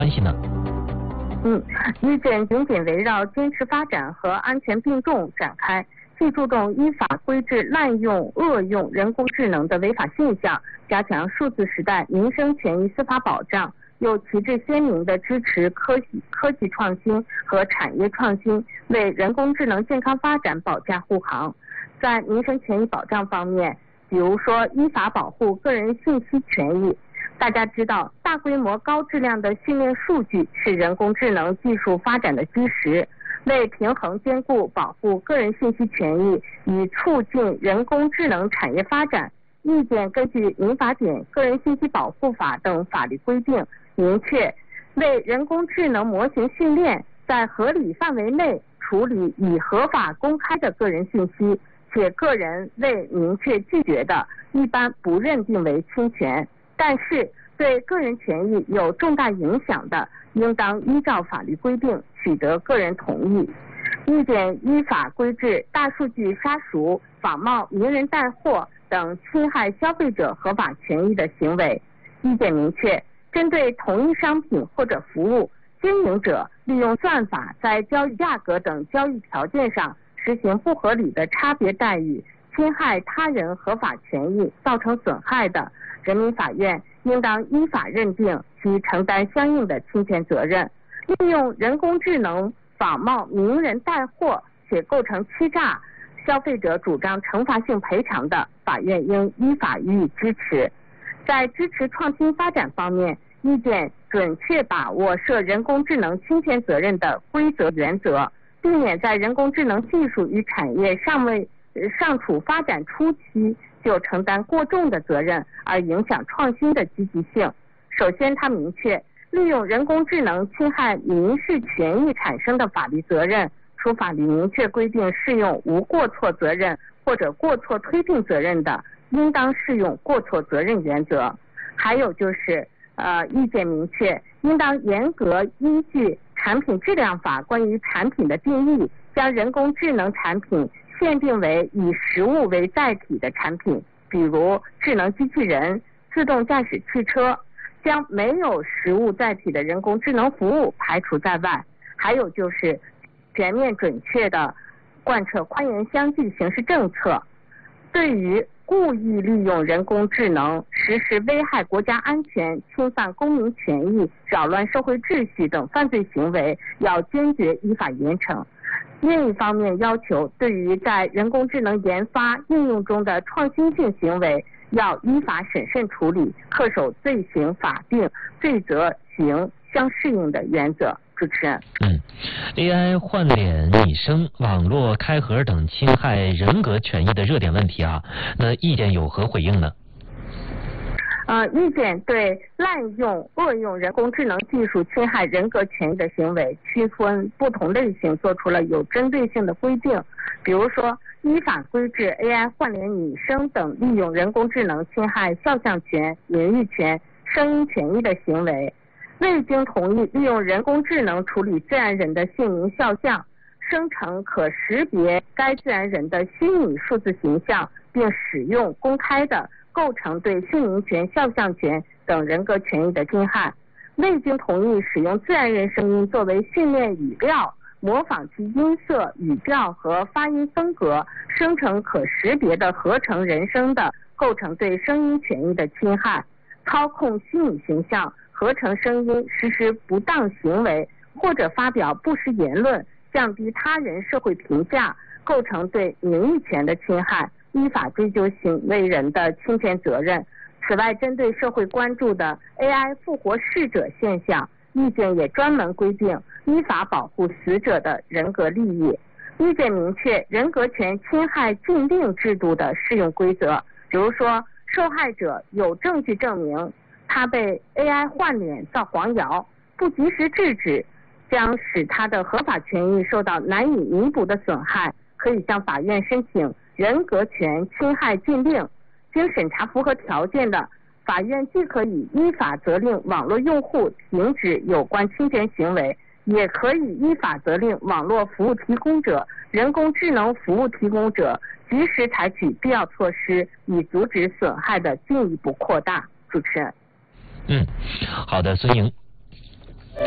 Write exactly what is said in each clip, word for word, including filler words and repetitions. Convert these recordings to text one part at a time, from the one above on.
关系呢？ 嗯，意见紧紧围绕坚持发展和安全并重展开，既注重依法规制滥用、恶用人工智能的违法现象，加强数字时代民生权益司法保障，又旗帜鲜明地支持科技科技创新和产业创新，为人工智能健康发展保驾护航。在民生权益保障方面，比如说依法保护个人信息权益。大家知道，大规模高质量的训练数据是人工智能技术发展的基石。为平衡兼顾保护个人信息权益与促进人工智能产业发展，意见根据《民法典》《个人信息保护法》等法律规定，明确为人工智能模型训练在合理范围内处理已合法公开的个人信息，且个人未明确拒绝的，一般不认定为侵权。但是对个人权益有重大影响的，应当依照法律规定取得个人同意。意见依法规制大数据杀熟、仿冒、名人带货等侵害消费者合法权益的行为。意见明确，针对同一商品或者服务，经营者利用算法在交易价格等交易条件上实行不合理的差别待遇，侵害他人合法权益，造成损害的，人民法院应当依法认定其承担相应的侵权责任。利用人工智能仿冒名人带货且构成欺诈，消费者主张惩罚性赔偿的，法院应依法予以支持。在支持创新发展方面，意见准确把握涉人工智能侵权责任的规则原则，避免在人工智能技术与产业尚未尚处发展初期就承担过重的责任，而影响创新的积极性。首先，它明确利用人工智能侵害民事权益产生的法律责任，除法律明确规定适用无过错责任或者过错推定责任的，应当适用过错责任原则。还有就是呃，意见明确，应当严格依据产品质量法关于产品的定义，将人工智能产品限定为以实物为载体的产品，比如智能机器人、自动驾驶汽车，将没有实物载体的人工智能服务排除在外。还有就是全面准确的贯彻宽严相济刑事政策，对于故意利用人工智能实施危害国家安全、侵犯公民权益、扰乱社会秩序等犯罪行为，要坚决依法严惩。另一方面，要求对于在人工智能研发应用中的创新性行为，要依法审慎处理，恪守罪行法定、罪责刑相适应的原则。主持人， 嗯 ，A I 换脸、拟声、网络开合等侵害人格权益的热点问题啊，那意见有何回应呢？ 呃，意见对滥用、恶用人工智能技术侵害人格权益的行为，区分不同类型，做出了有针对性的规定。比如说，依法规制 A I 换脸、拟声等利用人工智能侵害肖像权、名誉权、声音权益的行为。未经同意利用人工智能处理自然人的姓名肖像，生成可识别该自然人的虚拟数字形象，并使用公开的，构成对姓名权、肖像权等人格权益的侵害。未经同意使用自然人声音作为训练语料，模仿其音色、语调和发音风格，生成可识别的合成人声的，构成对声音权益的侵害。操控虚拟形象、合成声音实施不当行为，或者发表不实言论，降低他人社会评价，构成对名誉权的侵害，依法追究行为人的侵权责任。此外，针对社会关注的 A I 复活逝者现象，意见也专门规定依法保护死者的人格利益。意见明确人格权侵害禁令制度的适用规则，比如说，受害者有证据证明他被 A I 换脸造黄谣，不及时制止，将使他的合法权益受到难以弥补的损害，可以向法院申请人格权侵害禁令。经审查符合条件的，法院既可以依法责令网络用户停止有关侵权行为，也可以依法责令网络服务提供者、人工智能服务提供者及时采取必要措施，以阻止损害的进一步扩大。主持人。 嗯，好的，孙莹。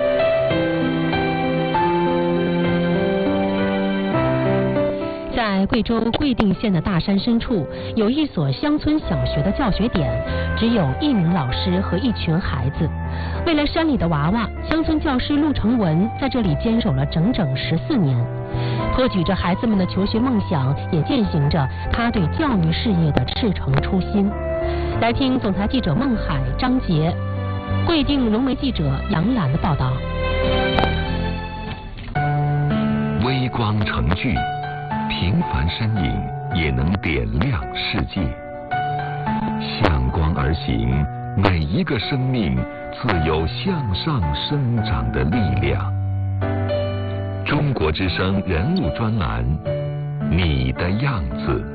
贵州贵定县的大山深处，有一所乡村小学的教学点，只有一名老师和一群孩子。为了山里的娃娃，乡村教师陆成文在这里坚守了整整十四年，托举着孩子们的求学梦想，也践行着他对教育事业的赤诚初心。来听总台记者孟海、张杰、贵定融媒记者杨澜的报道。 微光成炬，平凡身影也能点亮世界。向光而行，每一个生命自有向上生长的力量。中国之声人物专栏，你的样子。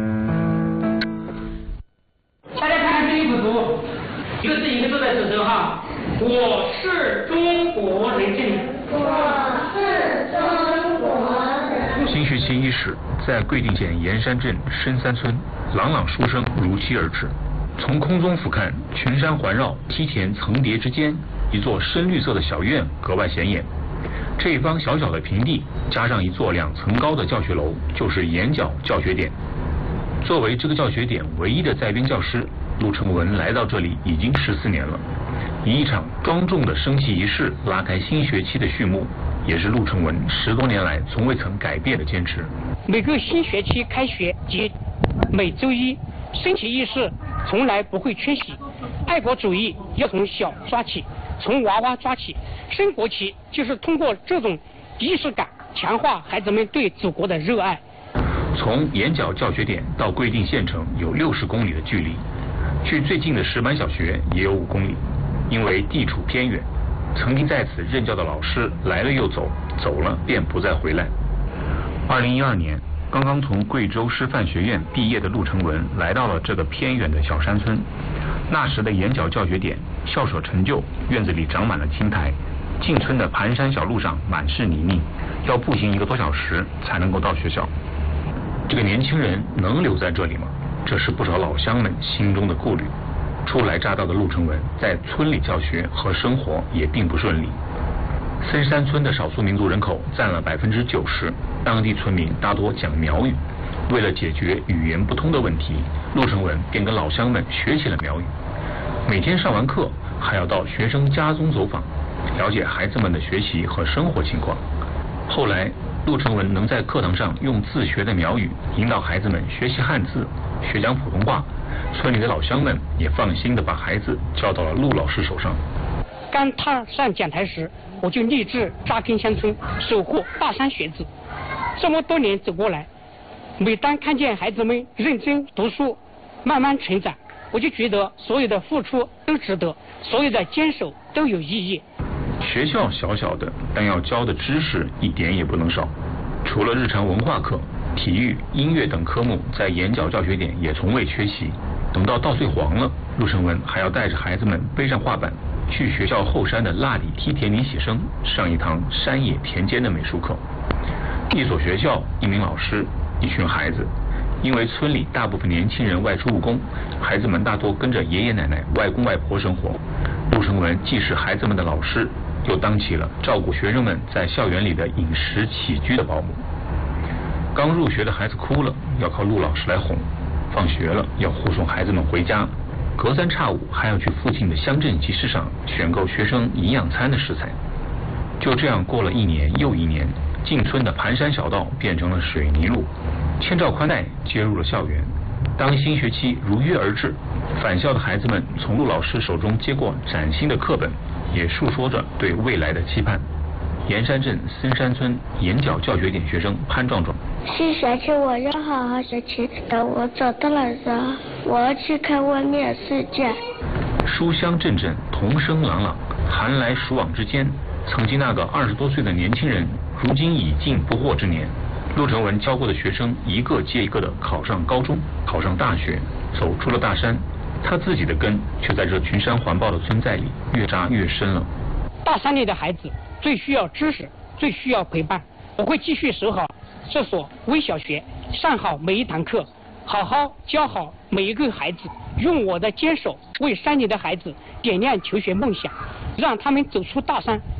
大家看看这一幅图，一个字一个字的指称哈，我是中国人这里。 我是中国人。 新学期伊始，在贵定县盐山镇深山村，朗朗书声如期而至。从空中俯瞰，群山环绕，梯田层叠之间，一座深绿色的小院格外显眼。这一方小小的平地，加上一座两层高的教学楼，就是盐角教学点。作为这个教学点唯一的在编教师，陆成文来到这里已经十四年了。以一场庄重的升旗仪式拉开新学期的序幕，也是陆成文十多年来从未曾改变的坚持。 每个新学期开学及每周一升旗仪式从来不会缺席。爱国主义要从小抓起，从娃娃抓起。升国旗就是通过这种仪式感强化孩子们对祖国的热爱。 从盐角教学点到贵定县城有六十公里的距离，去最近的石板小学也有五公里。因为地处偏远，曾经在此任教的老师来了又走，走了便不再回来。二零一二年，刚刚从贵州师范学院毕业的陆成文来到了这个偏远的小山村。那时的盐角教学点校舍陈旧，院子里长满了青苔，进村的盘山小路上满是泥泞，要步行一个多小时才能够到学校。这个年轻人能留在这里吗？这是不少老乡们心中的顾虑。初来乍到的陆成文在村里教学和生活也并不顺利。森山村的少数民族人口占了百分之九十，当地村民大多讲苗语。为了解决语言不通的问题，陆成文便跟老乡们学起了苗语。每天上完课，还要到学生家中走访，了解孩子们的学习和生活情况。后来，陆成文能在课堂上用自学的苗语引导孩子们学习汉字、学讲普通话。村里的老乡们也放心地把孩子交到了陆老师手上。 刚踏上讲台时，我就立志扎根乡村，守护大山学子。这么多年走过来，每当看见孩子们认真读书，慢慢成长，我就觉得所有的付出都值得，所有的坚守都有意义。 学校小小的，但要教的知识一点也不能少。除了日常文化课，体育、音乐等科目在盐角教学点也从未缺席。等到稻穗黄了，陆成文还要带着孩子们背上画板，去学校后山的蜡里梯田里写生，上一堂山野田间的美术课。一所学校，一名老师，一群孩子。因为村里大部分年轻人外出务工，孩子们大多跟着爷爷奶奶、外公外婆生活。陆成文既是孩子们的老师，又当起了照顾学生们在校园里的饮食起居的保姆。刚入学的孩子哭了，要靠陆老师来哄；放学了要护送孩子们回家，隔三差五还要去附近的乡镇集市上选购学生营养餐的食材。就这样过了一年又一年，进村的盘山小道变成了水泥路，千兆宽带接入了校园。当新学期如约而至，返校的孩子们从陆老师手中接过崭新的课本，也述说着对未来的期盼。盐山镇森山村盐角教学点学生潘壮壮， 新学期我要好好学习，等我长大了之后，我要去看外面世界。 书香阵阵，童声朗朗，寒来暑往之间，曾经那个二十多岁的年轻人，如今已近不惑之年。陆成文教过的学生一个接一个的考上高中，考上大学，走出了大山，他自己的根却在这群山环抱的村寨里越扎越深了。 大山里的孩子最需要知识，最需要陪伴。我会继续守好这所微小学，上好每一堂课，好好教好每一个孩子，用我的坚守为山里的孩子点亮求学梦想，让他们走出大山，